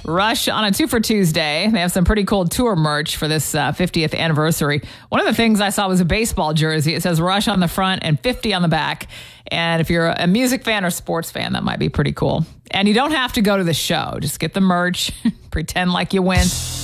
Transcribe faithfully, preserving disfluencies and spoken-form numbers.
Rush on a two for Tuesday. They have some pretty cool tour merch for this uh, fiftieth anniversary. One of the things I saw was a baseball jersey. It says Rush on the front and fifty on the back. And if you're a music fan or sports fan, that might be pretty cool. And you don't have to go to the show. Just get the merch, pretend like you went.